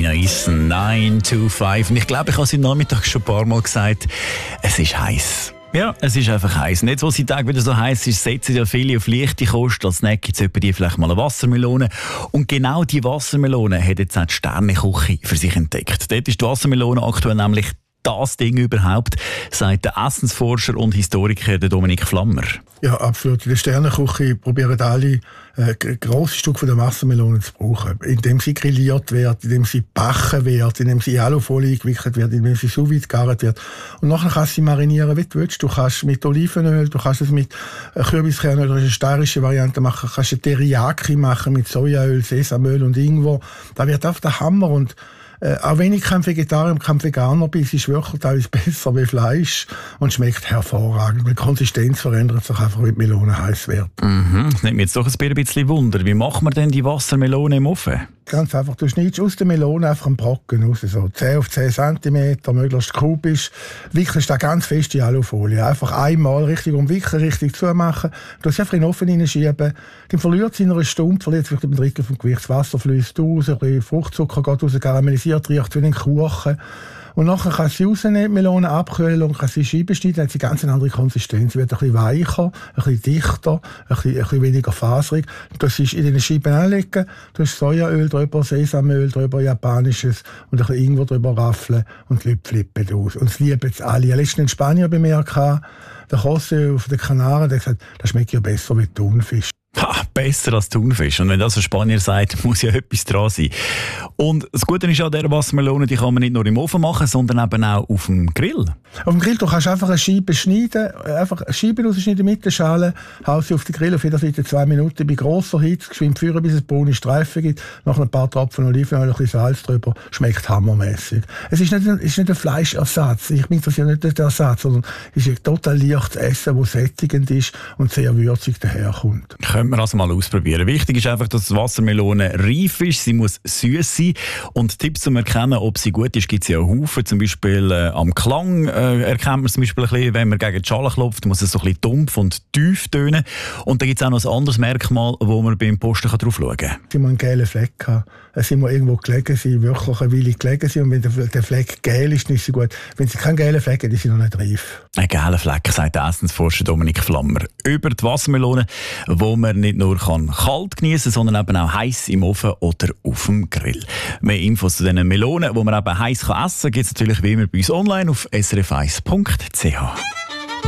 Nice 9 to 5. Und ich glaube, ich habe es am Nachmittag schon ein paar Mal gesagt, es ist heiß. Ja, es ist einfach heiß. Nicht, wo es die Tage wieder so heiß ist, setzen ja viele auf leichte Kost. Als Snack gibt es die vielleicht mal eine Wassermelone. Und genau die Wassermelone hat jetzt auch die Sterneküche für sich entdeckt. Dort ist die Wassermelone aktuell nämlich das Ding überhaupt, sagt der Essensforscher und Historiker Dominik Flammer. Ja, absolut. In der Sterneküche probieren alle ein grosses Stück von der Wassermelone zu brauchen. Indem sie grilliert wird, indem sie gebacken wird, indem sie in Alufolie eingewickelt wird, indem sie sous vide gegart wird. Und nachher kannst du sie marinieren, wie du willst. Du kannst mit Olivenöl, du kannst es mit Kürbiskernöl, eine steirische Variante machen, kannst eine Teriyaki machen mit Sojaöl, Sesamöl und Ingwer. Da wird auf der Hammer. Und auch wenn ich kein Vegetarier und kein Veganer bin, ist es wirklich teilweise besser wie Fleisch und schmeckt hervorragend. Die Konsistenz verändert sich einfach, wenn die Melone heiß wird. Das nimmt mir jetzt doch ein bisschen Wunder. Wie macht man denn die Wassermelone im Ofen? Ganz einfach, du schneidest aus der Melone einfach einen Brocken raus, so 10 auf 10 cm, möglichst kubisch. Wickelst da ganz fest in Alufolie. Einfach einmal richtig umwickeln, richtig zumachen. Du hast einfach in den Ofen hineinschieben. Dann verliert es in einer Stunde, verliert es vielleicht ein Drittel vom Gewicht. Das Wasser fließt raus, ein bisschen Fruchtzucker geht raus, karamellisiert, riecht wie ein Kuchen. Und nachher kann sie rausnehmen, die Melone abkühlen und kann sie Scheiben schneiden, dann hat sie ganz eine andere Konsistenz. Sie wird ein bisschen weicher, ein bisschen dichter, ein bisschen weniger faserig. Das ist in den Scheiben anlegen, du hast Sojaöl drüber, Sesamöl drüber, japanisches und ein bisschen Ingwer drüber raffeln und die Leute flippen aus. Und das lieben jetzt alle. Letztens in Spanien bei mir der José auf den Kanaren, der hat gesagt, das schmeckt ja besser wie Thunfisch. Besser als Thunfisch. Und wenn das ein Spanier sagt, muss ja etwas dran sein. Und das Gute ist an dieser Wassermelone, die kann man nicht nur im Ofen machen, sondern eben auch auf dem Grill. Auf dem Grill, du kannst einfach eine Scheibe schneiden, einfach eine Scheibe rausschneiden mit der Schale, haust sie auf den Grill auf jeder Seite 2 Minuten bei grosser Hitze, geschwind führen, bis es braune Streifen gibt, nach ein paar Tropfen Olivenöl, ein bisschen Salz drüber, schmeckt hammermäßig. Es ist nicht ein Fleischersatz, ich bin interessiert nicht der Ersatz, sondern es ist ein total leichtes Essen, das sättigend ist und sehr würzig daherkommt. Können wir also mal ausprobieren. Wichtig ist einfach, dass die Wassermelone reif ist, sie muss süß sein. Und Tipps zum Erkennen, ob sie gut ist, gibt es ja einen Haufen. Zum Beispiel am Klang erkennt man zum Beispiel ein bisschen, wenn man gegen die Schale klopft, muss es so ein bisschen dumpf und tief tönen. Und dann gibt es auch noch ein anderes Merkmal, wo man beim Posten drauf schauen kann. Sie muss einen gelben Fleck haben. Sie muss irgendwo gelegen sein, wirklich eine Weile gelegen sein. Und wenn der Fleck gel ist, dann ist sie gut. Wenn sie keinen gelben Fleck hat, ist sie noch nicht reif. Ein gelber Fleck, sagt der Essensforscher Dominik Flammer. Über die Wassermelone, wo man nicht nur kalt genießen kann, sondern eben auch heiß im Ofen oder auf dem Grill. Mehr Infos zu diesen Melonen, die man eben heiß essen kann, gibt es natürlich wie immer bei uns online auf srf1.ch.